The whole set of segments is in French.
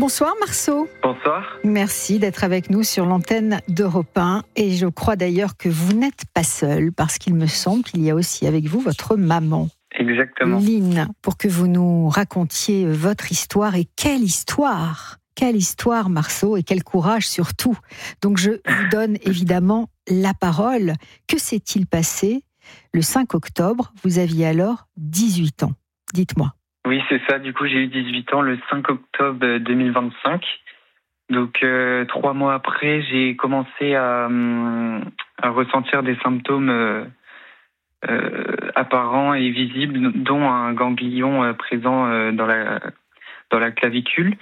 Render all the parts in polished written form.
Bonsoir Marceau. Bonsoir. Merci d'être avec nous sur l'antenne d'Europe 1. Et je crois d'ailleurs que vous n'êtes pas seul, parce qu'il me semble qu'il y a aussi avec vous votre maman. Exactement. Lynn, pour que vous nous racontiez votre histoire. Et quelle histoire! Quelle histoire, Marceau, et quel courage surtout. Donc je vous donne évidemment la parole. Que s'est-il passé le 5 octobre? Vous aviez alors 18 ans. Dites-moi. Oui, c'est ça. Du coup, j'ai eu 18 ans le 5 octobre 2025. Donc, 3 mois après, j'ai commencé à ressentir des symptômes apparents et visibles, dont un ganglion présent dans la clavicule.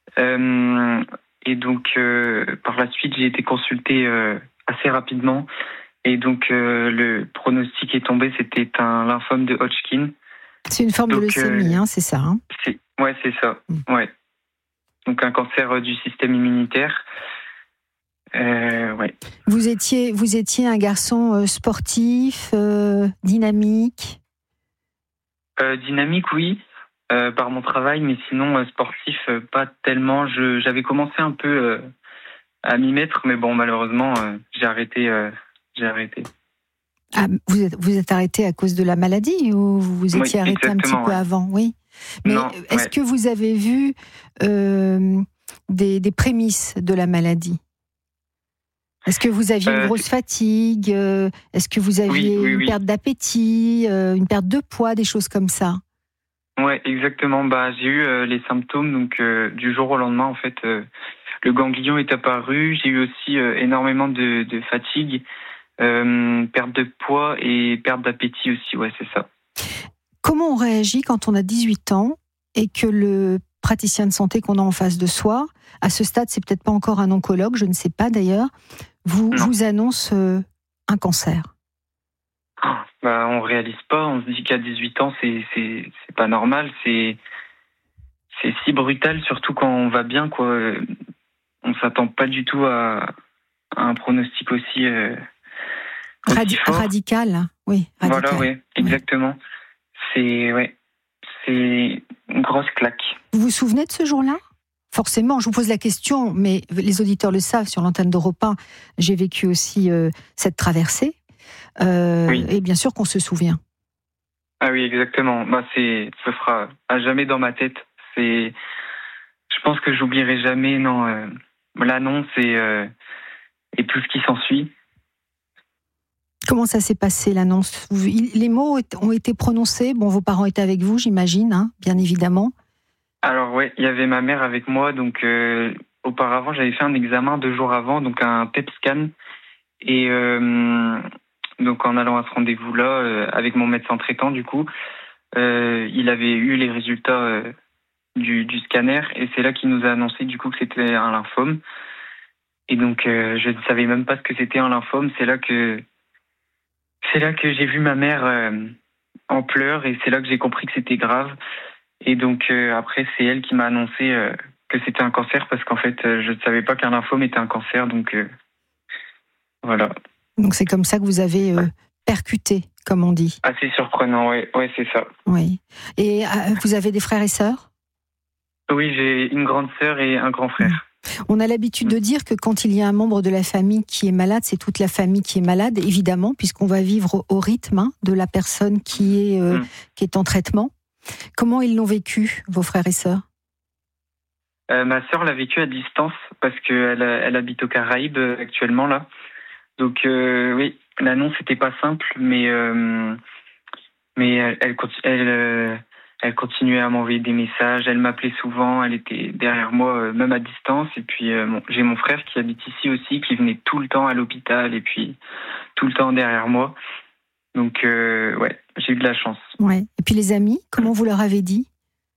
Et donc, par la suite, j'ai été consulté assez rapidement. Et donc, le pronostic est tombé, c'était un lymphome de Hodgkin. C'est une forme de leucémie, c'est ça Ouais, c'est ça. Ouais. Donc, un cancer du système immunitaire. Ouais. Vous étiez un garçon sportif, dynamique? Dynamique, oui. Par mon travail, mais sinon sportif, pas tellement. J'avais commencé un peu à m'y mettre, mais bon, malheureusement, j'ai arrêté. Ah, vous êtes arrêté à cause de la maladie ou vous étiez arrêté un petit peu avant? Oui. Mais non, est-ce que vous avez vu des prémices de la maladie? Est-ce que vous aviez une grosse fatigue? Est-ce que vous aviez une perte d'appétit, une perte de poids, des choses comme ça? Ouais, exactement. J'ai eu les symptômes donc du jour au lendemain. En fait, le ganglion est apparu. J'ai eu aussi énormément de fatigue, perte de poids et perte d'appétit aussi. Ouais, c'est ça. Comment on réagit quand on a 18 ans et que le praticien de santé qu'on a en face de soi, à ce stade, c'est peut-être pas encore un oncologue, je ne sais pas d'ailleurs, vous annonce un cancer? On réalise pas, on se dit qu'à 18 ans, c'est pas normal, c'est si brutal, surtout quand on va bien, quoi. On s'attend pas du tout à un pronostic aussi fort. Radical, oui. Radical. Voilà, oui, exactement. C'est une grosse claque. Vous vous souvenez de ce jour-là? Forcément, je vous pose la question, mais les auditeurs le savent, sur l'antenne d'Europe 1, j'ai vécu aussi cette traversée. Et bien sûr qu'on se souvient. Ah oui, exactement. Ce sera à jamais dans ma tête. Je pense que j'oublierai jamais l'annonce et tout ce qui s'ensuit. Comment ça s'est passé, l'annonce? Les mots ont été prononcés. Bon, vos parents étaient avec vous, j'imagine, bien évidemment. Alors ouais, il y avait ma mère avec moi. Donc auparavant, j'avais fait un examen 2 jours avant, donc un PET scan. Et donc en allant à ce rendez-vous-là, avec mon médecin traitant, du coup, il avait eu les résultats du scanner. Et c'est là qu'il nous a annoncé du coup que c'était un lymphome. Et donc je ne savais même pas ce que c'était un lymphome. C'est là que j'ai vu ma mère en pleurs, et c'est là que j'ai compris que c'était grave. Et donc après, c'est elle qui m'a annoncé que c'était un cancer, parce qu'en fait, je ne savais pas qu'un lymphome était un cancer. Donc voilà. Donc c'est comme ça que vous avez percuté, comme on dit. Assez surprenant, oui, c'est ça. Oui. Et vous avez des frères et sœurs? Oui, j'ai une grande sœur et un grand frère. On a l'habitude de dire que quand il y a un membre de la famille qui est malade, c'est toute la famille qui est malade, évidemment, puisqu'on va vivre au rythme de la personne qui est en traitement. Comment ils l'ont vécu, vos frères et sœurs? Ma sœur l'a vécu à distance, parce qu'elle habite aux Caraïbes actuellement, là. Donc oui, l'annonce n'était pas simple, mais elle continuait à m'envoyer des messages, elle m'appelait souvent, elle était derrière moi, même à distance. Et puis j'ai mon frère qui habite ici aussi, qui venait tout le temps à l'hôpital et puis tout le temps derrière moi. Donc j'ai eu de la chance. Ouais. Et puis les amis, comment vous leur avez dit?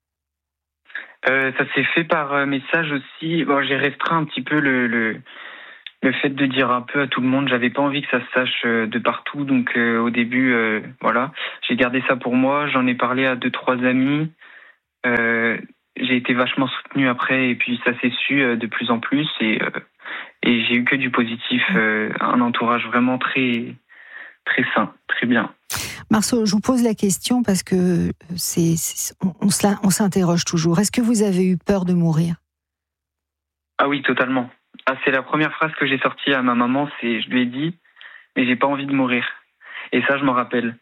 Ça s'est fait par message aussi. Bon, j'ai restreint un petit peu le fait de dire un peu à tout le monde. J'avais pas envie que ça se sache de partout, donc au début, j'ai gardé ça pour moi. J'en ai parlé à 2-3 amis. J'ai été vachement soutenu après, et puis ça s'est su de plus en plus, et j'ai eu que du positif, un entourage vraiment très très sain, très bien. Marceau, je vous pose la question parce que on s'interroge toujours. Est-ce que vous avez eu peur de mourir? Ah oui, totalement. Ah, c'est la première phrase que j'ai sortie à ma maman, je lui ai dit, mais j'ai pas envie de mourir. Et ça, je m'en rappelle.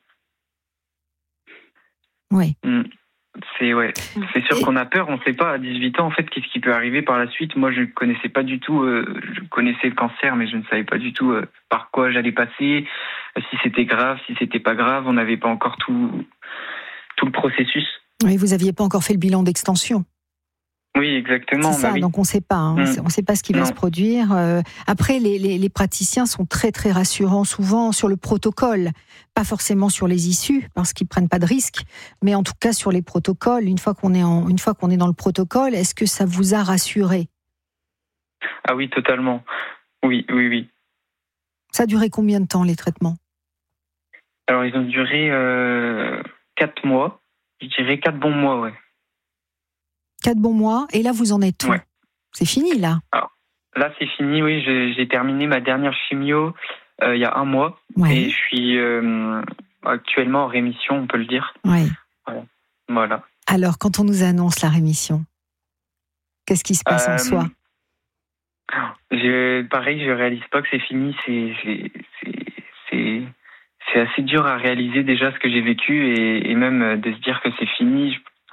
Oui. C'est sûr qu'on a peur, on ne sait pas à 18 ans en fait qu'est-ce qui peut arriver par la suite. Moi je ne connaissais pas du tout, je connaissais le cancer mais je ne savais pas du tout par quoi j'allais passer, si c'était grave, si c'était pas grave, on n'avait pas encore tout le processus. Oui, vous n'aviez pas encore fait le bilan d'extension. Oui, exactement. C'est ça, oui. Donc on ne sait pas. On ne sait pas ce qui va se produire. Après, les praticiens sont très très rassurants souvent sur le protocole, pas forcément sur les issues parce qu'ils prennent pas de risques, mais en tout cas sur les protocoles. Une fois qu'on est dans le protocole, est-ce que ça vous a rassuré? Ah oui, totalement. Oui. Ça a duré combien de temps les traitements? Alors ils ont duré 4 mois. Je dirais 4 bons mois, ouais. 4 bons mois, et là vous en êtes où? C'est fini là? Alors, là c'est fini, oui, j'ai terminé ma dernière chimio il y a 1 mois, et je suis actuellement en rémission, on peut le dire. Oui. Voilà. Alors quand on nous annonce la rémission, qu'est-ce qui se passe en soi? Pareil, je réalise pas que c'est fini, c'est assez dur à réaliser déjà ce que j'ai vécu, et même de se dire que c'est fini,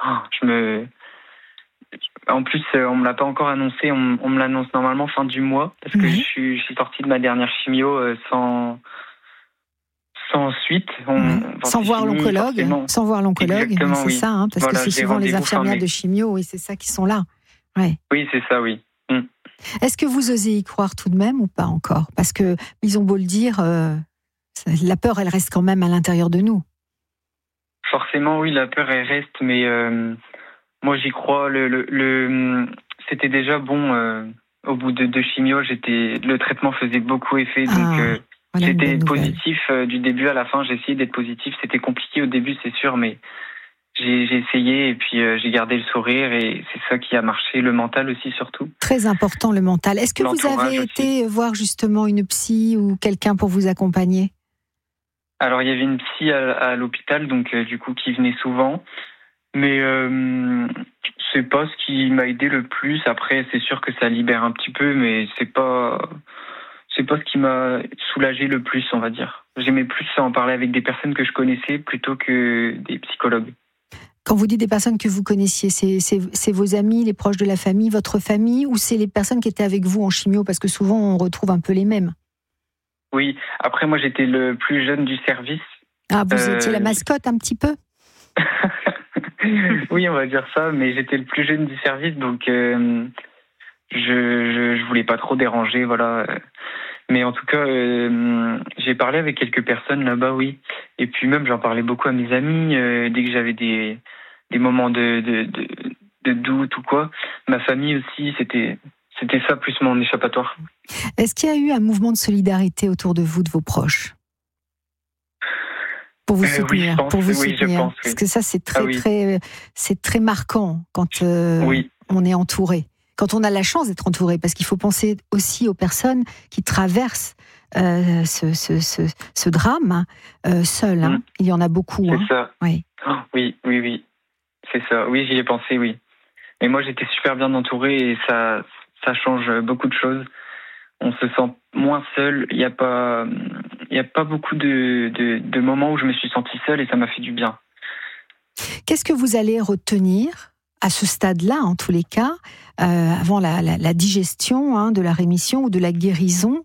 En plus, on me l'a pas encore annoncé. On me l'annonce normalement fin du mois parce que je suis sortie de ma dernière chimio sans suite. Sans voir l'oncologue. Sans voir l'oncologue, c'est ça, hein, parce que c'est souvent les infirmières de chimio, oui, c'est ça qui sont là. Ouais. Oui, c'est ça, oui. Est-ce que vous osez y croire tout de même ou pas encore? Parce que ils ont beau le dire, la peur, elle reste quand même à l'intérieur de nous. Forcément, oui, la peur, elle reste, mais moi, j'y crois. C'était déjà bon. Au bout de 2 chimios, le traitement faisait beaucoup effet, donc j'étais positif du début à la fin. J'ai essayé d'être positif. C'était compliqué au début, c'est sûr, mais j'ai essayé et puis j'ai gardé le sourire et c'est ça qui a marché. Le mental aussi, surtout. Très important, le mental. Est-ce que vous avez été voir justement une psy ou quelqu'un pour vous accompagner? Alors, il y avait une psy à l'hôpital, donc du coup, qui venait souvent. Mais c'est pas ce qui m'a aidé le plus. Après, c'est sûr que ça libère un petit peu, mais c'est pas ce qui m'a soulagé le plus, on va dire. J'aimais plus en parler avec des personnes que je connaissais plutôt que des psychologues. Quand vous dites des personnes que vous connaissiez, c'est vos amis, les proches de la famille, votre famille, ou c'est les personnes qui étaient avec vous en chimio? Parce que souvent, on retrouve un peu les mêmes. Oui, après, moi, j'étais le plus jeune du service. Ah, vous étiez la mascotte un petit peu? Oui, on va dire ça, mais j'étais le plus jeune du service, donc je voulais pas trop déranger, voilà. Mais en tout cas, j'ai parlé avec quelques personnes là-bas, oui. Et puis même, j'en parlais beaucoup à mes amis, dès que j'avais des moments de doute ou quoi. Ma famille aussi, c'était ça, plus mon échappatoire. Est-ce qu'il y a eu un mouvement de solidarité autour de vous, de vos proches? Pour vous soutenir, je pense, parce que ça c'est très marquant quand on est entouré, quand on a la chance d'être entouré, parce qu'il faut penser aussi aux personnes qui traversent ce drame seules. Hein. Il y en a beaucoup. C'est ça. Oui. Oh, oui, c'est ça. Oui, j'y ai pensé, oui. Mais moi j'étais super bien entouré et ça change beaucoup de choses. On se sent moins seul. Il y a pas beaucoup de moments où je me suis senti seul et ça m'a fait du bien. Qu'est-ce que vous allez retenir à ce stade-là, en tous les cas, avant la digestion de la rémission ou de la guérison,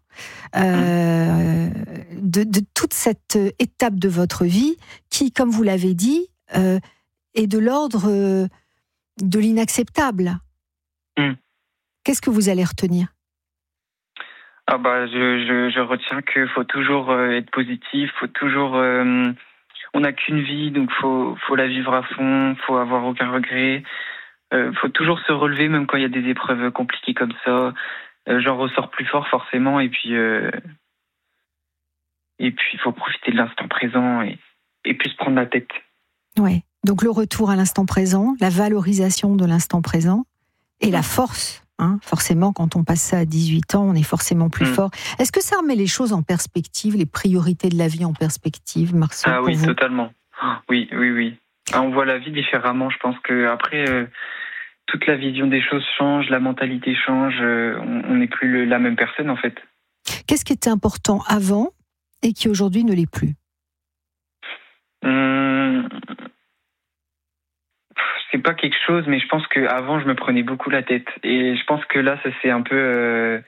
de toute cette étape de votre vie qui, comme vous l'avez dit, est de l'ordre de l'inacceptable? Qu'est-ce que vous allez retenir? Ah bah je retiens qu'il faut toujours être positif, faut toujours on n'a qu'une vie, donc faut la vivre à fond, faut avoir aucun regret, faut toujours se relever même quand il y a des épreuves compliquées comme ça. J'en ressors plus fort forcément et puis il faut profiter de l'instant présent et puis se prendre la tête. Ouais. Donc le retour à l'instant présent, la valorisation de l'instant présent et la force. Forcément, quand on passe ça à 18 ans, on est forcément plus fort. Est-ce que ça remet les choses en perspective, les priorités de la vie en perspective, Marceau? Ah oui, totalement. Oui. On voit la vie différemment. Je pense que après, toute la vision des choses change, la mentalité change, on n'est plus la même personne en fait. Qu'est-ce qui était important avant et qui aujourd'hui ne l'est plus? C'est pas quelque chose, mais je pense qu'avant je me prenais beaucoup la tête. Et je pense que là, ça s'est un peu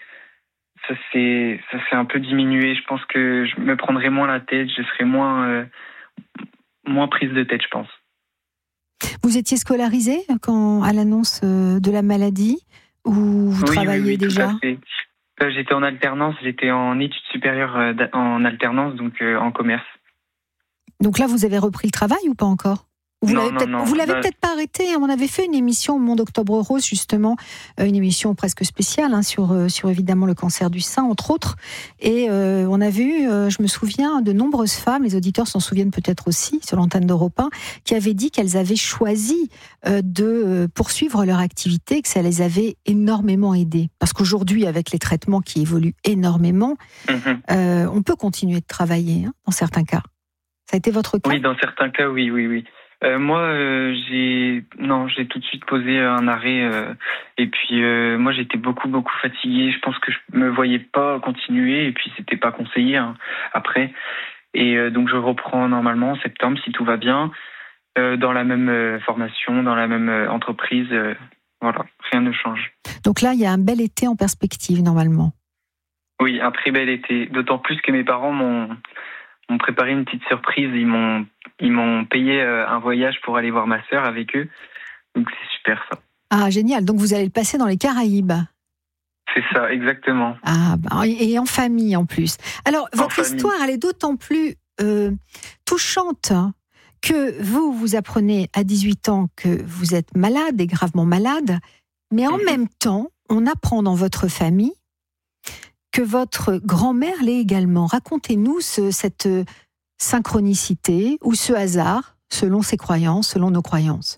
diminué. Je pense que je me prendrais moins la tête, je serais moins prise de tête, je pense. Vous étiez scolarisé à l'annonce de la maladie, ou vous travailliez déjà? Tout à fait. J'étais en alternance, j'étais en études supérieures en alternance, donc en commerce. Donc là, vous avez repris le travail ou pas encore? Vous l'avez peut-être pas arrêté. On avait fait une émission au Monde Octobre Rose, justement, une émission presque spéciale sur évidemment le cancer du sein, entre autres. Et on avait eu, je me souviens, de nombreuses femmes, les auditeurs s'en souviennent peut-être aussi, sur l'antenne d'Europe 1, qui avaient dit qu'elles avaient choisi de poursuivre leur activité, que ça les avait énormément aidées. Parce qu'aujourd'hui, avec les traitements qui évoluent énormément, on peut continuer de travailler, dans certains cas. Ça a été votre cas? Oui, dans certains cas, oui. Moi, j'ai tout de suite posé un arrêt. Et puis, moi, j'étais beaucoup fatigué. Je pense que je me voyais pas continuer. Et puis, c'était pas conseillé après. Et donc, je reprends normalement en septembre, si tout va bien, dans la même formation, dans la même entreprise. Voilà, rien ne change. Donc là, il y a un bel été en perspective, normalement. Oui, un très bel été. D'autant plus que mes parents m'ont préparé une petite surprise. Ils m'ont payé un voyage pour aller voir ma sœur avec eux. Donc c'est super ça. Ah, génial. Donc vous allez le passer dans les Caraïbes. C'est ça, exactement. Ah, et en famille en plus. Alors, votre histoire, elle est d'autant plus touchante que vous apprenez à 18 ans que vous êtes malade et gravement malade, mais en même temps, on apprend dans votre famille que votre grand-mère l'est également. Racontez-nous cette synchronicité ou ce hasard, selon ses croyances, selon nos croyances.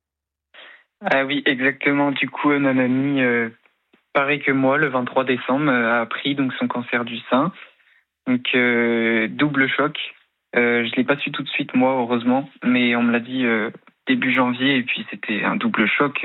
Ah oui, exactement. Du coup, ma mamie, pareil que moi, le 23 décembre, a appris donc son cancer du sein. Donc, double choc. Je l'ai pas su tout de suite, moi, heureusement, mais on me l'a dit début janvier, et puis c'était un double choc.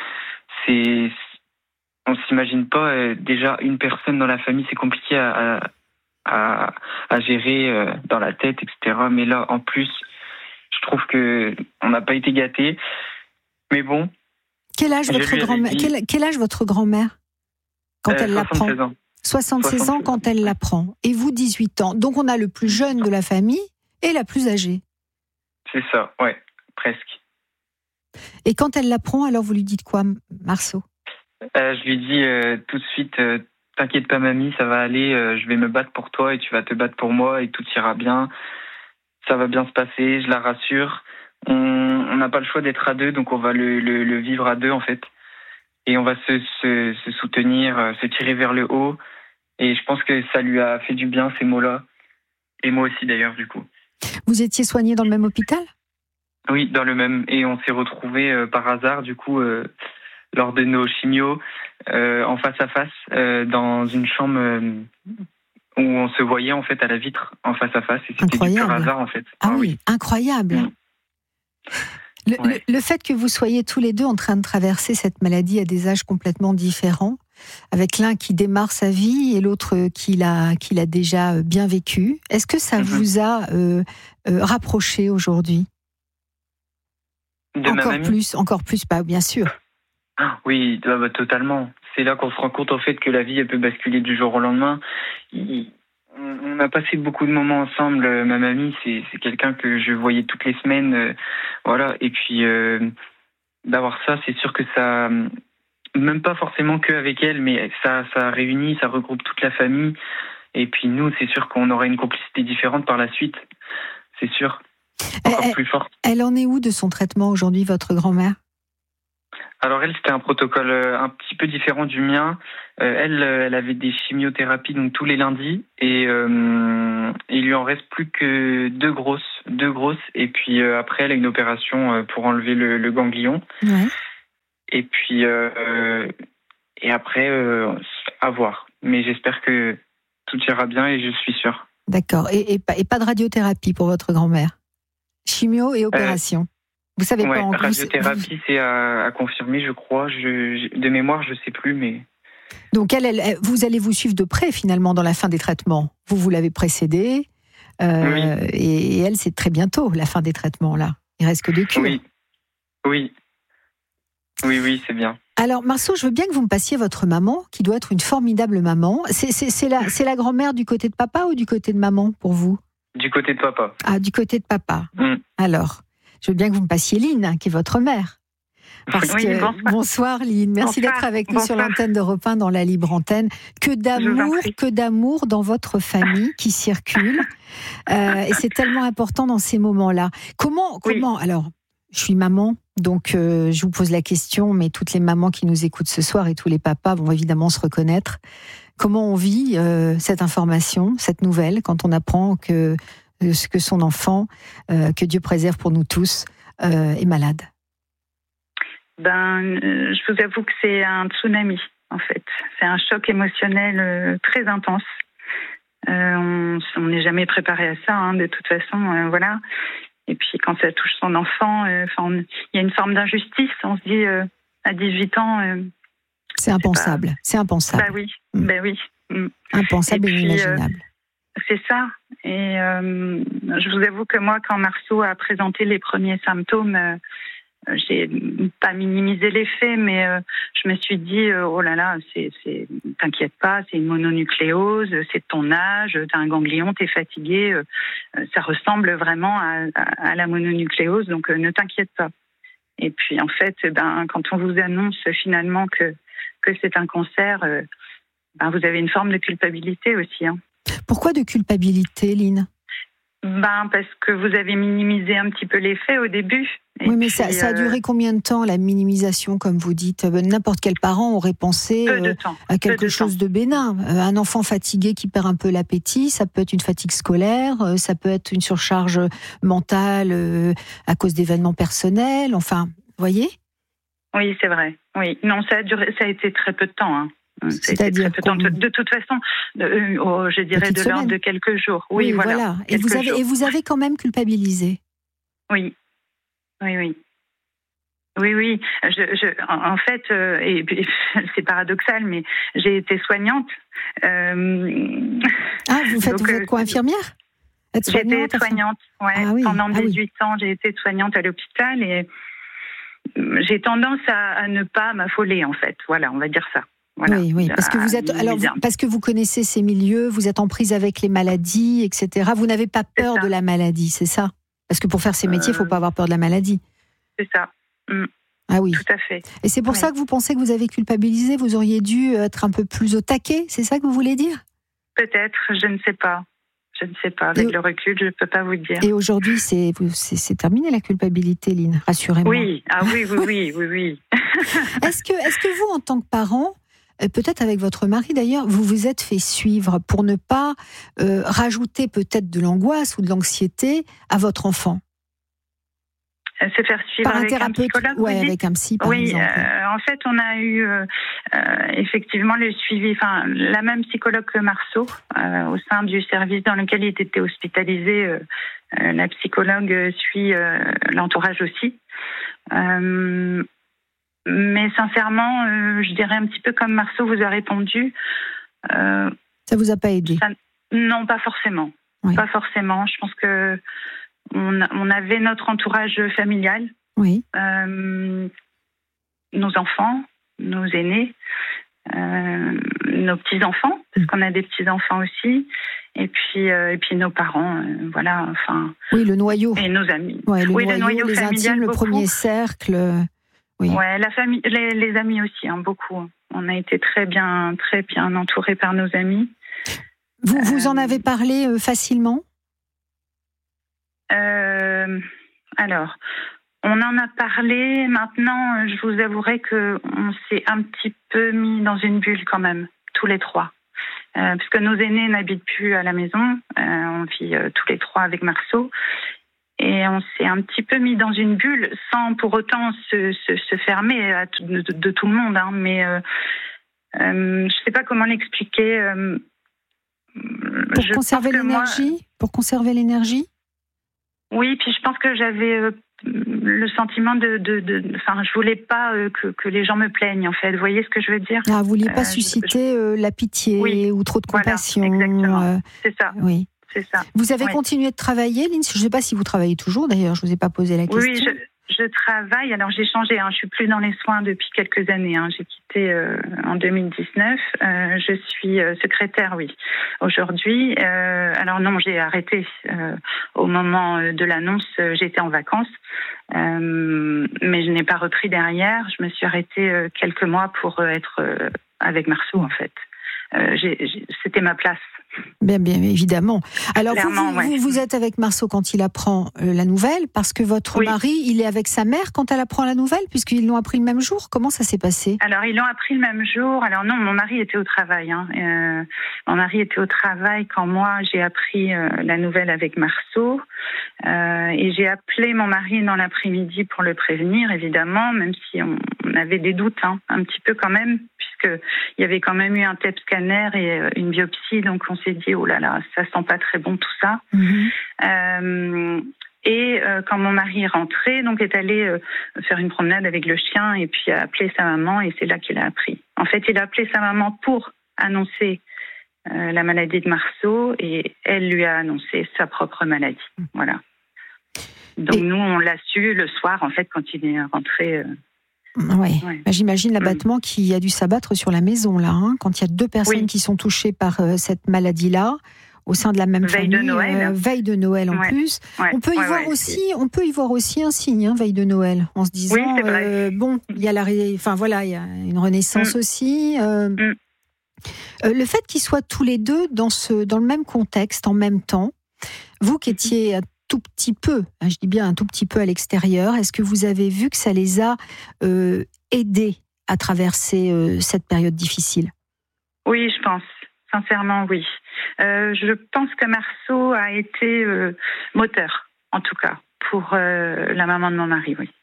On s'imagine pas, déjà une personne dans la famille, c'est compliqué à gérer dans la tête, etc. Mais là, en plus, je trouve que on n'a pas été gâtés. Mais bon. Quel âge votre grand-mère quand elle l'apprend? 76 ans quand elle l'apprend. Et vous, 18 ans. Donc on a le plus jeune de la famille et la plus âgée. C'est ça, ouais, presque. Et quand elle l'apprend, alors vous lui dites quoi, Marceau? Je lui dis tout de suite, t'inquiète pas mamie, ça va aller, je vais me battre pour toi et tu vas te battre pour moi et tout ira bien, ça va bien se passer, je la rassure. On n'a pas le choix d'être à deux, donc on va le vivre à deux en fait. Et on va se soutenir, se tirer vers le haut. Et je pense que ça lui a fait du bien ces mots-là. Et moi aussi d'ailleurs du coup. Vous étiez soigné dans le même hôpital? Oui, dans le même. Et on s'est retrouvés par hasard du coup... lors de nos chimios, en face à face, dans une chambre où on se voyait en fait à la vitre, en face à face, et c'était du pur hasard en fait. Ah oui, incroyable. Le fait que vous soyez tous les deux en train de traverser cette maladie à des âges complètement différents, avec l'un qui démarre sa vie et l'autre qui l'a déjà bien vécu, est-ce que ça vous a rapproché aujourd'hui? Encore plus, pas bien sûr. Oui, totalement. C'est là qu'on se rend compte en fait que la vie elle peut basculer du jour au lendemain. On a passé beaucoup de moments ensemble. Ma mamie, c'est quelqu'un que je voyais toutes les semaines, voilà. Et puis d'avoir ça, c'est sûr que ça, même pas forcément que avec elle, mais ça réunit, ça regroupe toute la famille. Et puis nous, c'est sûr qu'on aura une complicité différente par la suite. C'est sûr, encore plus forte. Elle en est où de son traitement aujourd'hui, votre grand-mère? Alors elle, c'était un protocole un petit peu différent du mien. Elle avait des chimiothérapies donc tous les lundis et il lui en reste plus que deux grosses. Et puis après, elle a une opération pour enlever le ganglion. Ouais. Et puis et après, à voir. Mais j'espère que tout ira bien et je suis sûr. D'accord. Et pas de radiothérapie pour votre grand-mère? Chimio et opération? Vous savez pas encore. Radiothérapie, c'est à confirmer, je crois. De mémoire, je sais plus, mais. Donc vous allez vous suivre de près finalement dans la fin des traitements. Vous l'avez précédée, Oui. et elle, c'est très bientôt la fin des traitements là. Il reste que 2 cures. Oui, c'est bien. Alors Marceau, je veux bien que vous me passiez votre maman, qui doit être une formidable maman. C'est la grand-mère du côté de papa ou du côté de maman pour vous? Du côté de papa. Ah, du côté de papa. Alors, je veux bien que vous me passiez Lynn, qui est votre mère. Parce que bonsoir Lynn, merci d'être avec nous sur l'antenne d'Europe 1 dans la libre antenne. Que d'amour dans votre famille qui circule, et c'est tellement important dans ces moments-là. Comment alors, je suis maman, donc je vous pose la question, mais toutes les mamans qui nous écoutent ce soir et tous les papas vont évidemment se reconnaître. Comment on vit cette information, cette nouvelle, quand on apprend que son enfant, que Dieu préserve pour nous tous, est malade? Je vous avoue que c'est un tsunami, en fait. C'est un choc émotionnel très intense. On n'est jamais préparé à ça, de toute façon, voilà. Et puis quand ça touche son enfant, il y a une forme d'injustice. On se dit, à 18 ans... c'est impensable, c'est impensable. Oui. Impensable et inimaginable. C'est ça. Et je vous avoue que moi, quand Marceau a présenté les premiers symptômes... j'ai pas minimisé les faits, mais je me suis dit oh là là, t'inquiète pas, c'est une mononucléose, c'est de ton âge, t'as un ganglion, t'es fatigué, ça ressemble vraiment à la mononucléose, donc ne t'inquiète pas. Et puis en fait, quand on vous annonce finalement que c'est un cancer, vous avez une forme de culpabilité aussi. Pourquoi de culpabilité, Lynn? Parce que vous avez minimisé un petit peu les faits au début. Oui, mais ça a duré combien de temps, la minimisation, comme vous dites? N'importe quel parent aurait pensé à quelque chose de bénin. Un enfant fatigué qui perd un peu l'appétit, ça peut être une fatigue scolaire, ça peut être une surcharge mentale à cause d'événements personnels, enfin, vous voyez? Oui, c'est vrai. Oui. Non, ça a été très peu de temps. C'est-à-dire de toute façon, je dirais de l'ordre de quelques jours. Oui, voilà. Et vous avez quand même culpabilisé. Oui. En fait, et c'est paradoxal, mais j'ai été soignante. Vous êtes quoi, infirmière? J'ai été soignante, pendant 18 ans, j'ai été soignante à l'hôpital et j'ai tendance à ne pas m'affoler, en fait. Voilà, on va dire ça. Voilà. Oui, parce que parce que vous connaissez ces milieux, vous êtes en prise avec les maladies, etc. Vous n'avez pas peur de la maladie, c'est ça? Parce que pour faire ces métiers, il ne faut pas avoir peur de la maladie. C'est ça. Ah oui. Tout à fait. Et c'est pour ça que vous pensez que vous avez culpabilisé? Vous auriez dû être un peu plus au taquet, c'est ça que vous voulez dire? Peut-être, je ne sais pas. Avec le recul, je ne peux pas vous dire. Et aujourd'hui, c'est terminé la culpabilité, Lynn, rassurez-moi. Oui, oui. Est-ce que vous, en tant que parent, peut-être avec votre mari d'ailleurs, vous vous êtes fait suivre pour ne pas rajouter peut-être de l'angoisse ou de l'anxiété à votre enfant? Se faire suivre par un avec thérapeute, un psychologue, avec un psy, par exemple. En fait, on a eu effectivement le suivi, la même psychologue que Marceau, au sein du service dans lequel il était hospitalisé. La psychologue suit l'entourage aussi. Mais sincèrement, je dirais un petit peu comme Marceau vous a répondu. Ça vous a pas aidé? Non, pas forcément. Oui. Pas forcément. Je pense que on avait notre entourage familial. Oui. Nos enfants, nos aînés, nos petits-enfants, parce qu'on a des petits-enfants aussi. Et puis nos parents, voilà. Oui, le noyau. Et nos amis. Ouais, le noyau, les familial, intimes, le beaucoup. premier cercle. Oui. Ouais, la famille, les amis aussi, beaucoup. On a été très bien entourés par nos amis. Vous en avez parlé facilement? Alors, on en a parlé. Maintenant, je vous avouerai qu'on s'est un petit peu mis dans une bulle quand même, tous les trois. Parce que nos aînés n'habitent plus à la maison. On vit tous les trois avec Marceau. Et on s'est un petit peu mis dans une bulle sans pour autant se fermer de tout le monde. Mais je ne sais pas comment l'expliquer. Pour conserver l'énergie? Oui, puis je pense que j'avais le sentiment enfin, je voulais pas que les gens me plaignent, en fait. Vous voyez ce que je veux dire? Vous vouliez pas susciter la pitié ou trop de compassion. Voilà, exactement. C'est ça. Oui. C'est ça. Vous avez continué de travailler, Lynn? Je ne sais pas si vous travaillez toujours, d'ailleurs, je ne vous ai pas posé la question. Oui, je travaille. Alors, j'ai changé. Je suis plus dans les soins depuis quelques années. J'ai quitté en 2019. Je suis secrétaire, oui, aujourd'hui. Alors non, j'ai arrêté au moment de l'annonce. J'étais en vacances, mais je n'ai pas repris derrière. Je me suis arrêtée quelques mois pour être avec Marceau, en fait. C'était ma place. Bien évidemment. Alors, clairement, vous êtes avec Marceau quand il apprend la nouvelle, parce que votre mari, il est avec sa mère quand elle apprend la nouvelle, puisqu'ils l'ont appris le même jour. Comment ça s'est passé? Alors, ils l'ont appris le même jour. Alors non, mon mari était au travail. Mon mari était au travail quand moi, j'ai appris la nouvelle avec Marceau. Et j'ai appelé mon mari dans l'après-midi pour le prévenir, évidemment, même si on avait des doutes, un petit peu quand même, puisqu'il y avait quand même eu un TEP scanner et une biopsie, donc on s'est dit, oh là là, ça sent pas très bon tout ça. Et quand mon mari est rentré, donc est allé faire une promenade avec le chien et puis a appelé sa maman, et c'est là qu'il a appris. En fait, il a appelé sa maman pour annoncer la maladie de Marceau, et elle lui a annoncé sa propre maladie. Voilà. Donc nous, on l'a su le soir, en fait, quand il est rentré. Ouais. J'imagine l'abattement qui a dû s'abattre sur la maison, là, quand il y a deux personnes qui sont touchées par cette maladie-là, au sein de la même famille. Veille de Noël en plus. On peut y voir aussi un signe, veille de Noël, en se disant, il y a il y a une renaissance aussi. Le fait qu'ils soient tous les deux dans le même contexte, en même temps, vous qui étiez tout petit peu, je dis bien un tout petit peu à l'extérieur, est-ce que vous avez vu que ça les a aidés à traverser cette période difficile? Oui, je pense. Sincèrement, oui. Je pense que Marceau a été moteur, en tout cas, pour la maman de mon mari, oui.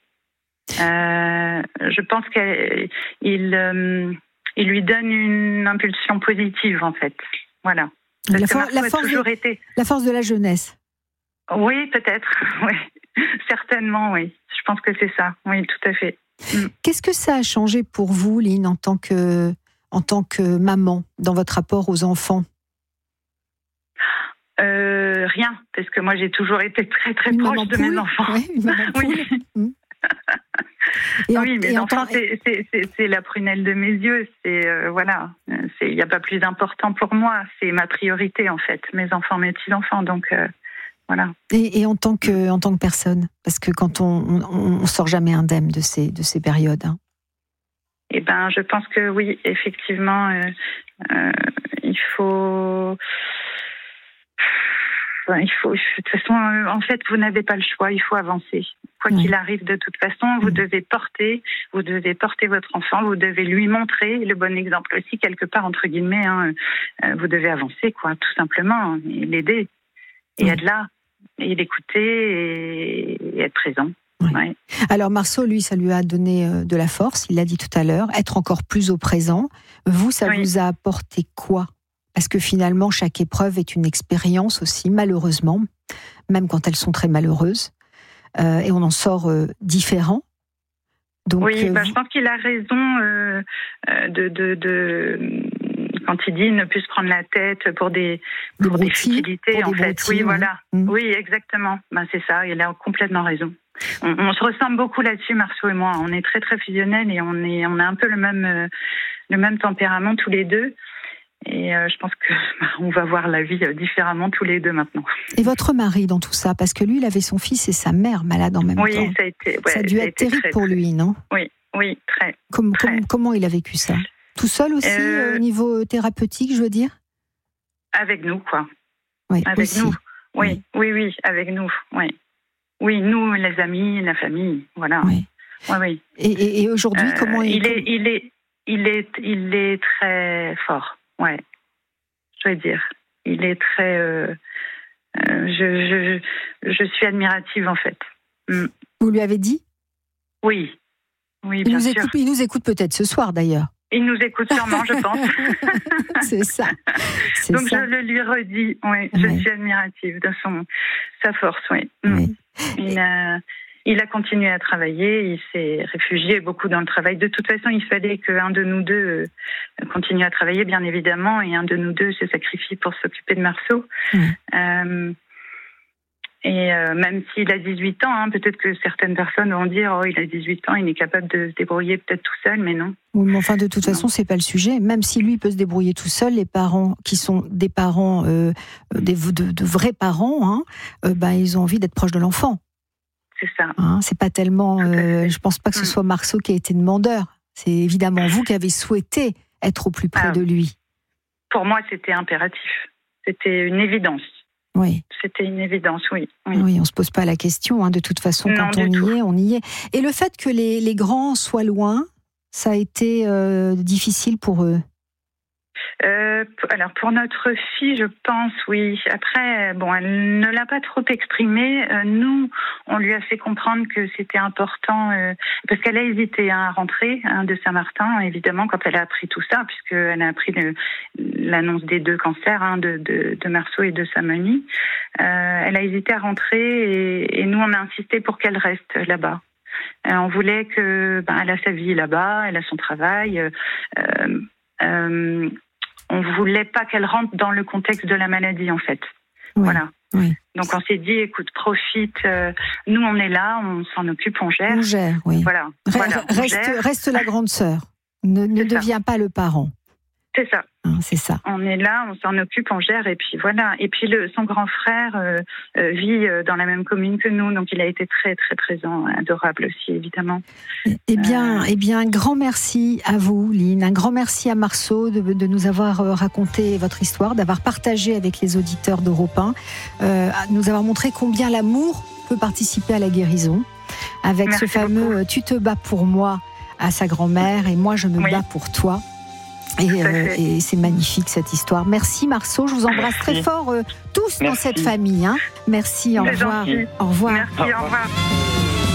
Je pense qu'il lui donne une impulsion positive, en fait. Voilà. La force de la jeunesse. Oui, peut-être. Oui. Certainement, oui. Je pense que c'est ça. Oui, tout à fait. Qu'est-ce que ça a changé pour vous, Lynn, en tant que maman, dans votre rapport aux enfants? Rien, parce que moi j'ai toujours été très très proche de mes enfants. Oui. Mes enfants, c'est la prunelle de mes yeux. Il n'y a pas plus important pour moi. C'est ma priorité, en fait. Mes enfants, mes petits-enfants. Donc voilà. Et en tant que personne, parce que quand on sort jamais indemne de ces périodes. Eh ben, je pense que oui, effectivement, il faut. De toute façon, en fait, vous n'avez pas le choix, il faut avancer. Quoi qu'il arrive, de toute façon, vous devez porter votre enfant, vous devez lui montrer le bon exemple aussi, quelque part, entre guillemets. Vous devez avancer, tout simplement, et l'aider, et être là, et l'écouter, et être présent. Ouais. Alors Marceau, lui, ça lui a donné de la force, il l'a dit tout à l'heure, être encore plus au présent. Vous, ça vous a apporté quoi? Parce que finalement, chaque épreuve est une expérience aussi, malheureusement, même quand elles sont très malheureuses. Et on en sort différent. Donc, je pense qu'il a raison quand il dit ne plus se prendre la tête pour des futilités, en fait. Oui, voilà. Oui, exactement. C'est ça, il a complètement raison. On se ressemble beaucoup là-dessus, Marceau et moi. On est très, très fusionnels et on a un peu le même tempérament tous les deux. Et je pense qu'on va voir la vie différemment tous les deux maintenant. Et votre mari dans tout ça? Parce que lui, il avait son fils et sa mère malades en même temps. Oui, ça a dû être terrible pour lui, non? Oui, très. Comment il a vécu ça? Tout seul aussi, au niveau thérapeutique, je veux dire? Avec nous, quoi. Oui, avec aussi. nous. Oui, avec nous, oui. Oui, nous, les amis, la famille, voilà. Oui. Et aujourd'hui, comment il est très fort. Ouais, je veux dire, il est très. Je suis admirative, en fait. Vous lui avez dit? Oui, bien sûr. Il nous écoute peut-être ce soir, d'ailleurs. Il nous écoute sûrement, je pense. C'est ça. Donc je le lui redis. Oui, je suis admirative de sa force. Oui. il a continué à travailler, il s'est réfugié beaucoup dans le travail. De toute façon, il fallait qu'un de nous deux continue à travailler, bien évidemment, et un de nous deux se sacrifie pour s'occuper de Marceau. Même s'il a 18 ans, peut-être que certaines personnes vont dire « Oh, il a 18 ans, il est capable de se débrouiller peut-être tout seul », mais non. Oui, mais enfin, de toute façon, c'est pas le sujet. Même si lui peut se débrouiller tout seul, les parents qui sont des parents, de vrais parents, ils ont envie d'être proches de l'enfant. C'est ça. C'est pas tellement. Je pense pas que ce soit Marceau qui a été demandeur. C'est évidemment vous qui avez souhaité être au plus près de lui. Pour moi, c'était impératif. C'était une évidence. Oui. C'était une évidence, oui. Oui, on se pose pas la question. De toute façon, quand on y est. Et le fait que les grands soient loin, ça a été difficile pour eux. Alors pour notre fille, je pense, oui. Après, elle ne l'a pas trop exprimé. Nous, on lui a fait comprendre que c'était important, parce qu'elle a hésité à rentrer de Saint-Martin, évidemment, quand elle a appris tout ça, puisqu'elle a appris l'annonce des 2 cancers, de Marceau et de sa mamie. Elle a hésité à rentrer et nous, on a insisté pour qu'elle reste là-bas. On voulait que, elle a sa vie là-bas, elle a son travail. On ne voulait pas qu'elle rentre dans le contexte de la maladie, en fait. Oui, voilà. Oui. Donc, on s'est dit, écoute, profite. Nous, on est là, on s'en occupe, on gère. On gère, oui. Voilà. Reste la grande sœur. Ne deviens pas le parent. C'est ça. C'est ça. On est là, on s'en occupe, on gère, et puis voilà. Et puis son grand frère vit dans la même commune que nous, donc il a été très très présent, adorable aussi, évidemment. Eh bien, un grand merci à vous, Lynn. Un grand merci à Marceau de nous avoir raconté votre histoire, d'avoir partagé avec les auditeurs d'Europe 1, nous avoir montré combien l'amour peut participer à la guérison. Avec ce fameux « Tu te bats pour moi » à sa grand-mère et moi je me bats pour toi. Et c'est magnifique cette histoire. Merci Marceau, je vous embrasse très fort tous dans cette famille. Merci, au revoir. Au revoir. Merci, au revoir.